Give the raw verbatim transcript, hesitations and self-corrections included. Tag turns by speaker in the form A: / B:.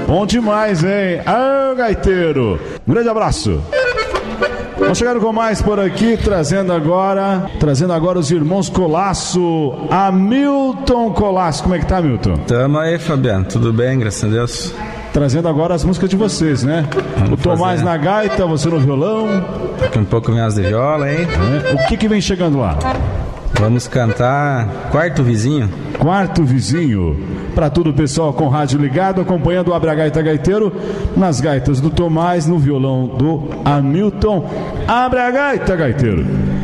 A: Bom demais, hein? Ah, gaiteiro. Um grande abraço. Vamos chegando com mais por aqui, trazendo agora, trazendo agora os irmãos Colasso, Hamilton Colasso. Como é que tá, Hamilton?
B: Tamo aí, Fabiano. Tudo bem, graças a Deus.
A: Trazendo agora as músicas de vocês, né? Vamos o Tomás fazer. Na gaita, você no violão.
B: Aqui um pouco minhas de viola, hein?
A: É. O que que vem chegando lá?
B: Vamos cantar Quarto Vizinho.
A: Quarto Vizinho. Para tudo o pessoal com rádio ligado, acompanhando o Abre a Gaita Gaiteiro, nas gaitas do Tomás, no violão do Hamilton. Abre a Gaita Gaiteiro.